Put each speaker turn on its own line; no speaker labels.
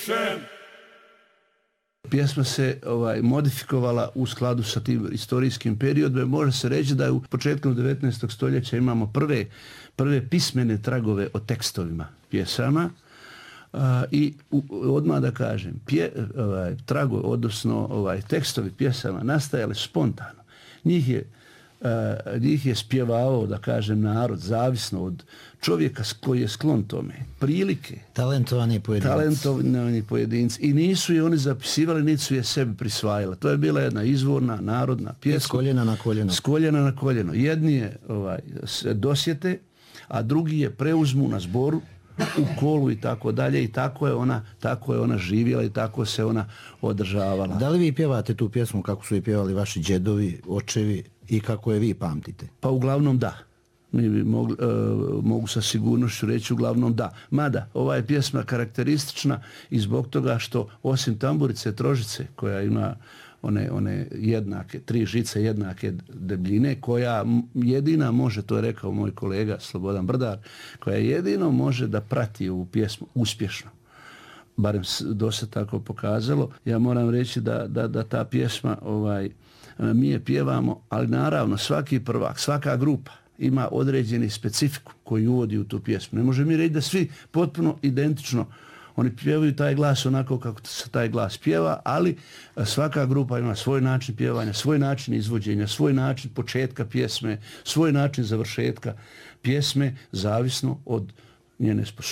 Pjesma se modifikovala u skladu sa tim istorijskim periodom. Može se reći da je u početkom 19. stoljeća imamo prve pismene tragove o tekstovima pjesama. I odmah da kažem, tragovi, odnosno tekstovi pjesama nastajali spontano. Njih je spjevao, da kažem, narod, zavisno od čovjeka koji je sklon tome. Prilike. Talentovani pojedinci. I nisu je oni zapisivali, niti su je sebi prisvajali. To je bila jedna izvorna, narodna pjesma.
S koljena na koljeno.
S koljena na koljeno. Jedni je se dosjete, a drugi je preuzmu na zboru, u kolu i tako dalje, i tako je ona živjela i tako se ona održavala.
Da li vi pjevate tu pjesmu kako su je pjevali vaši džedovi, očevi i kako je vi pamtite?
Pa uglavnom da. Mogu sa sigurnošću reći uglavnom da. Mada, ova je pjesma karakteristična i zbog toga što osim tamburice trožice, koja ima one jednake, 3 žice jednake debljine, koja jedina može, to je rekao moj kolega Slobodan Brdar, koja jedino može da prati ovu pjesmu uspješno. Barem do se tako pokazalo. Ja moram reći da ta pjesma mi je pjevamo, ali naravno svaki prvak, svaka grupa ima određeni specifiku koji uvodi u tu pjesmu. Ne može mi reći da svi potpuno identično oni pjevaju taj glas onako kako se taj glas pjeva, ali svaka grupa ima svoj način pjevanja, svoj način izvođenja, svoj način početka pjesme, svoj način završetka pjesme, zavisno od njene sposobnosti.